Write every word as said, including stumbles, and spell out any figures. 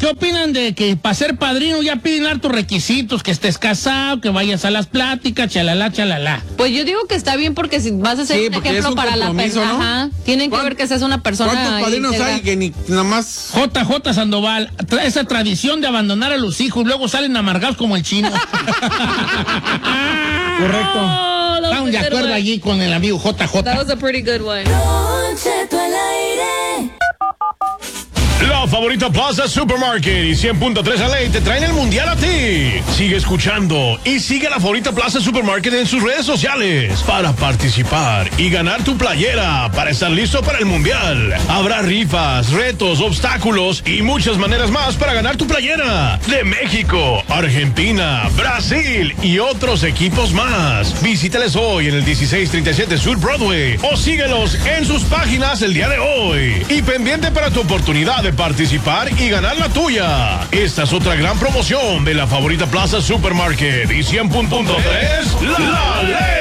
¿qué opinan de que para ser padrino ya piden hartos requisitos? Que estés casado, que vayas a las pláticas, chalala, chalala. Pues yo digo que está bien porque si vas a ser Sí, un porque ejemplo es un para la compromiso, persona, ¿no? ajá, tienen que ¿Cuán- ver que seas una persona. ¿Cuántos padrinos íntegra. hay que ni nomás... J J Sandoval, tra- esa tradición de abandonar a los hijos, luego salen amargados como el chino. Correcto. Oh, that was Estamos a de good acuerdo one. allí con el amigo J J. That was a pretty good one. Don Cheto al aire. La Favorita Plaza Supermarket y cien punto tres L A te traen el mundial a ti. Sigue escuchando y sigue a La Favorita Plaza Supermarket en sus redes sociales para participar y ganar tu playera para estar listo para el mundial. Habrá rifas, retos, obstáculos y muchas maneras más para ganar tu playera. De México, Argentina, Brasil y otros equipos más. Visítales hoy en el dieciséis treinta y siete Sur Broadway o síguelos en sus páginas el día de hoy. Y pendiente para tu oportunidad de participar y ganar la tuya. Esta es otra gran promoción de La Favorita Plaza Supermarket y cien punto tres La Ley.